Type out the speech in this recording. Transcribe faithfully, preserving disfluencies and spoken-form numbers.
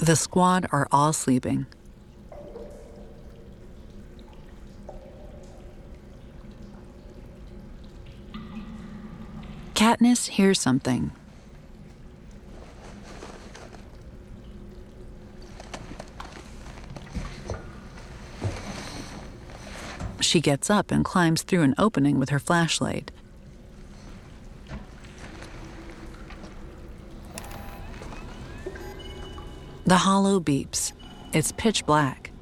The squad are all sleeping. Katniss hears something. She gets up and climbs through an opening with her flashlight. The hollow beeps. It's pitch black.